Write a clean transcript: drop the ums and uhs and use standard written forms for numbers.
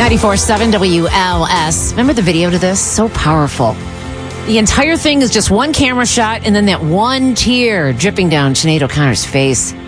94.7 WLS. Remember the video to this? So powerful. The entire thing is just one camera shot and then that one tear dripping down Sinead O'Connor's face.